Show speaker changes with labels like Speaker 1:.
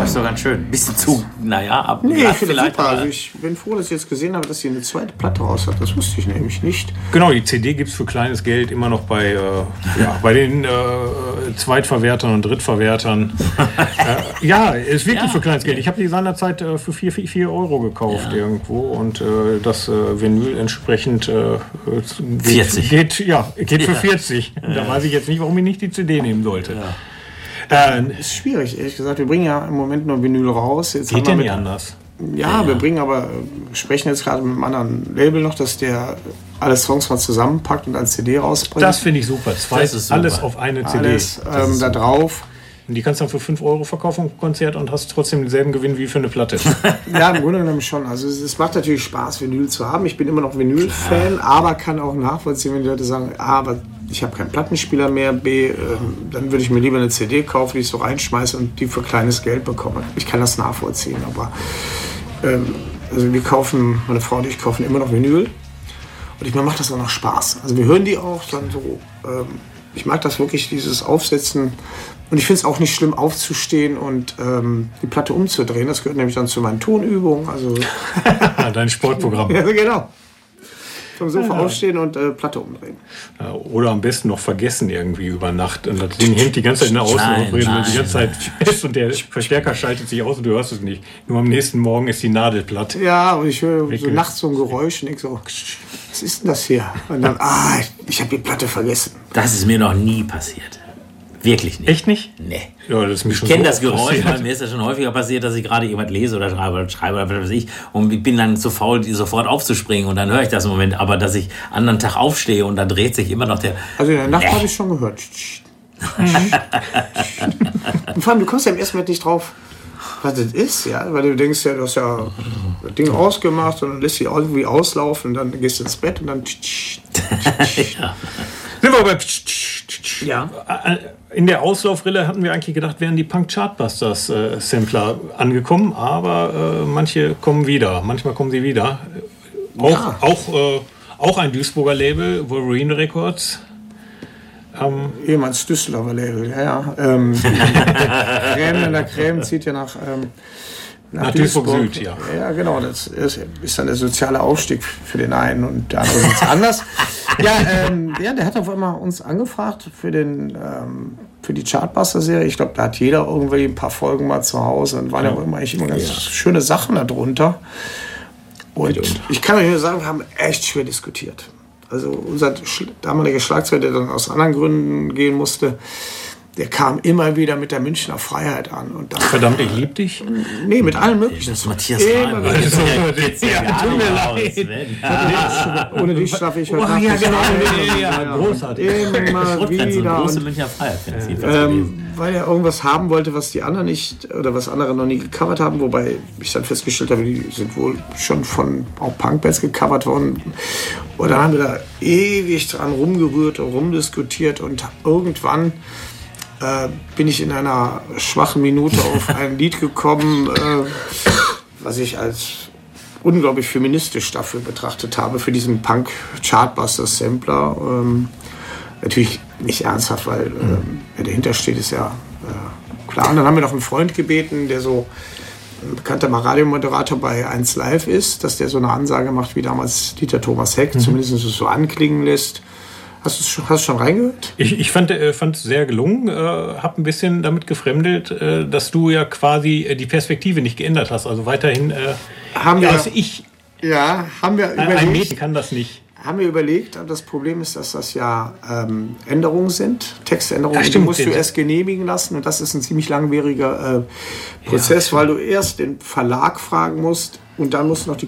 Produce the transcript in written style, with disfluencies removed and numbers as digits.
Speaker 1: Das ist doch ganz schön. Ein bisschen zu, ab.
Speaker 2: Nee, ich finde das super. Also ich bin froh, dass ich jetzt gesehen habe, dass sie eine zweite Platte raus hat. Das wusste ich nämlich nicht.
Speaker 3: Genau, die CD gibt es für kleines Geld immer noch bei den Zweitverwertern und Drittverwertern. Ist wirklich für kleines Geld. Ich habe die seinerzeit für 4 Euro gekauft irgendwo und das Vinyl entsprechend
Speaker 1: 40.
Speaker 3: Geht für 40. Da weiß ich jetzt nicht, warum ich nicht die CD nehmen sollte.
Speaker 2: Ist schwierig, ehrlich gesagt. Wir bringen ja im Moment nur Vinyl raus. Jetzt
Speaker 3: geht ja nicht anders.
Speaker 2: Ja, wir sprechen jetzt gerade mit einem anderen Label noch, dass der alle Songs mal zusammenpackt und als CD rausbringt.
Speaker 3: Das finde ich super. Alles auf eine CD.
Speaker 2: Alles da drauf.
Speaker 3: Und die kannst du dann für 5 Euro verkaufen im Konzert und hast trotzdem denselben Gewinn wie für eine Platte.
Speaker 2: Ja, im Grunde genommen schon. Also es macht natürlich Spaß, Vinyl zu haben. Ich bin immer noch Vinyl-Fan, aber kann auch nachvollziehen, wenn die Leute sagen, aber ich habe keinen Plattenspieler mehr, B, dann würde ich mir lieber eine CD kaufen, die ich so reinschmeiße und die für kleines Geld bekomme. Ich kann das nachvollziehen, aber also meine Frau und ich kaufen immer noch Vinyl und mir macht das auch noch Spaß. Also wir hören die auch dann so, ich mag das wirklich, dieses Aufsetzen und ich finde es auch nicht schlimm aufzustehen und die Platte umzudrehen. Das gehört nämlich dann zu meinen Tonübungen. Also
Speaker 3: dein Sportprogramm.
Speaker 2: Ja, genau. Vom Sofa aufstehen und Platte umdrehen.
Speaker 3: Oder am besten noch vergessen irgendwie über Nacht. Und das Ding hängt die ganze Zeit in der Außenrede und die ganze Zeit fest und der Verstärker schaltet sich aus und du hörst es nicht. Nur am nächsten Morgen ist die Nadel platt. Ja,
Speaker 2: und ich höre so nachts so ein Geräusch und ich so, was ist denn das hier? Und dann, ich habe die Platte vergessen.
Speaker 1: Das ist mir noch nie passiert. Wirklich nicht.
Speaker 3: Echt nicht?
Speaker 1: Nee.
Speaker 3: Ja, das ist mir schon
Speaker 1: ich kenne das Geräusch, weil mir ist das schon häufiger passiert, dass ich gerade jemand lese oder schreibe oder was weiß ich und ich bin dann zu faul, sofort aufzuspringen und dann höre ich das im Moment. Aber dass ich anderen Tag aufstehe und dann dreht sich immer noch der...
Speaker 2: Also in der Nacht habe ich schon gehört. Und vor allem, du kommst ja im ersten Moment nicht drauf, was das ist, ja, weil du denkst ja, du hast ja das Ding ausgemacht und dann lässt sie irgendwie auslaufen und dann gehst du ins Bett und dann...
Speaker 3: Sind wir bei... Ja. In der Auslaufrille hatten wir eigentlich gedacht, wären die Punk Chartbusters Sampler angekommen, aber manche kommen wieder. Manchmal kommen sie wieder. Auch ein Duisburger Label, Wolverine Records.
Speaker 2: Ehemals Düsseldorfer Label, ja. Der Creme zieht ja nach
Speaker 3: Duisburg Süd, ja.
Speaker 2: Ja, genau. Das ist dann der soziale Aufstieg für den einen und der andere ist anders. Der hat auf einmal uns angefragt für die Chartbuster-Serie. Ich glaube, da hat jeder irgendwie ein paar Folgen mal zu Hause und waren ja auch immer ganz schöne Sachen darunter. Und ich kann euch nur sagen, wir haben echt schwer diskutiert. Also unser damaliger Schlagzeuger, der dann aus anderen Gründen gehen musste, der kam immer wieder mit der Münchner Freiheit an. Und dann,
Speaker 3: verdammt, ich lieb dich?
Speaker 2: Nee, mit allem Möglichen.
Speaker 1: Das ist Matthias Reim.
Speaker 2: Tut mir leid. Ohne dich schlafe ich heute Nacht.
Speaker 3: Ja, großartig.
Speaker 2: Immer wieder.
Speaker 1: Große Münchner Freiheit.
Speaker 2: Weil er irgendwas haben wollte, was die anderen nicht, oder was andere noch nie gecovert haben, wobei ich dann festgestellt habe, die sind wohl schon von auch Punkbands gecovert worden. Und dann haben wir da ewig dran rumgerührt und rumdiskutiert und irgendwann bin ich in einer schwachen Minute auf ein Lied gekommen, was ich als unglaublich feministisch dafür betrachtet habe, für diesen Punk-Chartbuster-Sampler. Natürlich nicht ernsthaft, weil wer dahinter steht, ist ja klar. Und dann haben wir noch einen Freund gebeten, der so ein bekannter Radiomoderator bei 1 Live ist, dass der so eine Ansage macht, wie damals Dieter Thomas Heck, zumindest so anklingen lässt. Hast du schon reingehört?
Speaker 3: Ich fand es sehr gelungen, habe ein bisschen damit gefremdelt, dass du ja quasi die Perspektive nicht geändert hast. Also weiterhin
Speaker 2: haben wir überlegt.
Speaker 3: Ein Mädchen kann das nicht.
Speaker 2: Haben wir überlegt, aber das Problem ist, dass das ja Änderungen sind, Textänderungen,
Speaker 3: die
Speaker 2: musst du erst genehmigen lassen und das ist ein ziemlich langwieriger Prozess, weil du erst den Verlag fragen musst und dann musst du noch die